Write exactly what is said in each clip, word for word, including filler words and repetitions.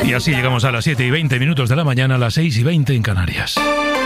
Y así llegamos a las siete y veinte minutos de la mañana, a las seis y veinte en Canarias.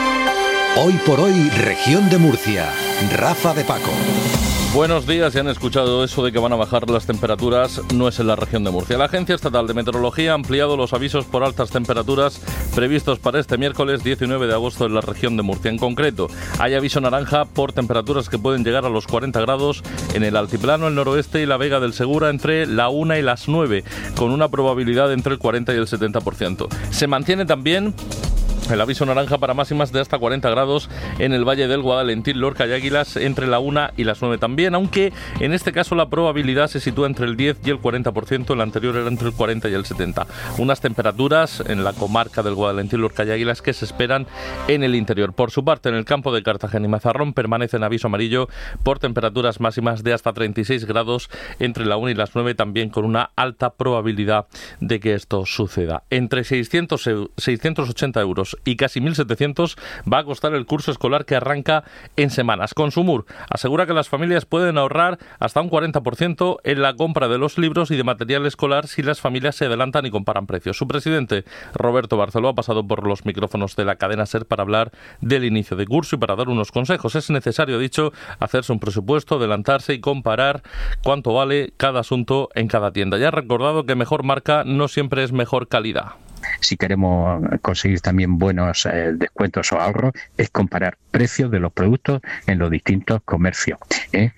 Hoy por hoy, Región de Murcia. Rafa de Paco. Buenos días, ya han escuchado eso de que van a bajar las temperaturas, no es en la región de Murcia. La Agencia Estatal de Meteorología ha ampliado los avisos por altas temperaturas previstos para este miércoles diecinueve de agosto en la región de Murcia. En concreto, hay aviso naranja por temperaturas que pueden llegar a los cuarenta grados en el altiplano, el noroeste y la Vega del Segura entre la una y las nueve, con una probabilidad entre el cuarenta y el setenta por ciento. Se mantiene también el aviso naranja para máximas de hasta cuarenta grados en el Valle del Guadalentín, Lorca y Águilas entre la una y las nueve también, aunque en este caso la probabilidad se sitúa entre el diez y el cuarenta por ciento, el anterior era entre el cuarenta y el setenta por ciento. Unas temperaturas en la comarca del Guadalentín, Lorca y Águilas que se esperan en el interior. Por su parte, en el campo de Cartagena y Mazarrón permanece en aviso amarillo por temperaturas máximas de hasta treinta y seis grados entre la una y las nueve, también con una alta probabilidad de que esto suceda. Entre seiscientos, seiscientos ochenta euros y casi mil setecientos va a costar el curso escolar que arranca en semanas. Consumur asegura que las familias pueden ahorrar hasta un cuarenta por ciento en la compra de los libros y de material escolar si las familias se adelantan y comparan precios. Su presidente, Roberto Barceló, ha pasado por los micrófonos de la cadena SER para hablar del inicio de curso y para dar unos consejos. Es necesario, ha dicho, hacerse un presupuesto, adelantarse y comparar cuánto vale cada asunto en cada tienda. Ya ha recordado que mejor marca no siempre es mejor calidad. Si queremos conseguir también buenos eh, descuentos o ahorros, es comparar precios de los productos en los distintos comercios. ¿eh?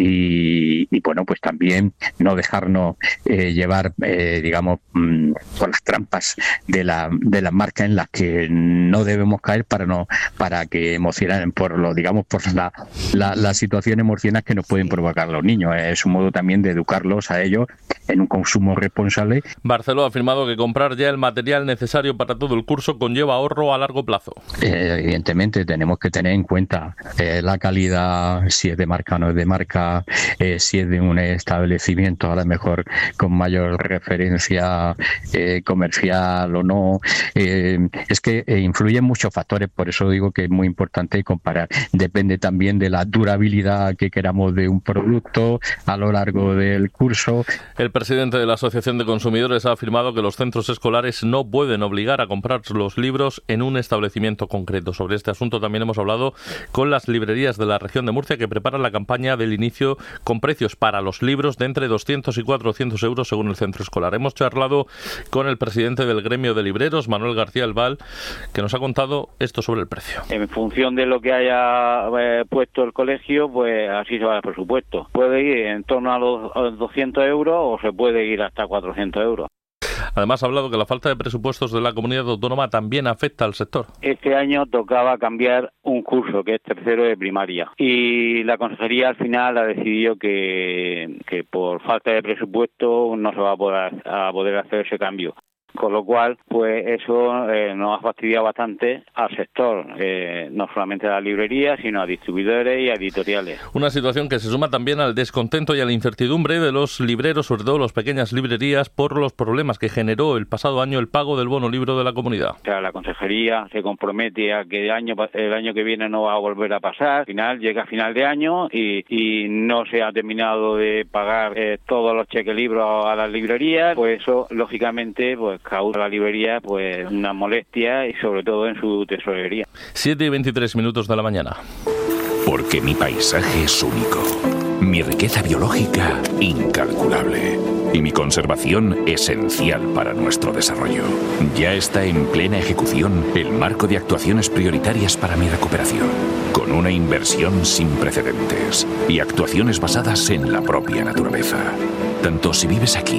Y, y bueno, pues también no dejarnos eh, llevar, eh, digamos, mmm, por las trampas de la de las marcas en las que no debemos caer para no para que emocionen por lo, digamos, por la, la, las situaciones emocionales que nos pueden provocar los niños. Es un modo también de educarlos a ellos en un consumo responsable. Barceló ha afirmado que comprar ya el material necesario para todo el curso conlleva ahorro a largo plazo. Eh, evidentemente tenemos que tener en cuenta eh, la calidad, si es de marca o no es de marca, eh, si es de un establecimiento a lo mejor con mayor referencia eh, comercial o no. Eh, es que eh, influyen muchos factores, por eso digo que es muy importante comparar. Depende también de la durabilidad que queramos de un producto a lo largo del curso. El presidente de la Asociación de Consumidores ha afirmado que los centros escolares no pueden obligar a comprar los libros en un establecimiento concreto. Sobre este asunto también hemos hablado con las librerías de la región de Murcia que preparan la campaña del inicio con precios para los libros de entre doscientos y cuatrocientos euros según el centro escolar. Hemos charlado con el presidente del gremio de libreros, Manuel García Albal, que nos ha contado esto sobre el precio. En función de lo que haya eh, puesto el colegio, pues así se va el presupuesto. Puede ir en torno a los, a los doscientos euros o se puede ir hasta cuatrocientos euros. Además, ha hablado que la falta de presupuestos de la comunidad autónoma también afecta al sector. Este año tocaba cambiar un curso, que es tercero de primaria, y la consejería al final ha decidido que, que por falta de presupuesto no se va a poder, a poder hacer ese cambio. Con lo cual, pues eso eh, nos ha fastidiado bastante al sector, eh, no solamente a las librerías, sino a distribuidores y a editoriales. Una situación que se suma también al descontento y a la incertidumbre de los libreros, sobre todo las pequeñas librerías, por los problemas que generó el pasado año el pago del bono libro de la comunidad. O sea, la consejería se compromete a que el año, el año que viene no va a volver a pasar. Al final, llega a final de año y, y no se ha terminado de pagar eh, todos los cheques libros a las librerías. Pues eso, lógicamente, pues causa a la librería pues una molestia y sobre todo en su tesorería. siete y veintitrés minutos de la mañana. Porque mi paisaje es único, mi riqueza biológica incalculable y mi conservación esencial para nuestro desarrollo. Ya está en plena ejecución el marco de actuaciones prioritarias para mi recuperación, con una inversión sin precedentes y actuaciones basadas en la propia naturaleza. Tanto si vives aquí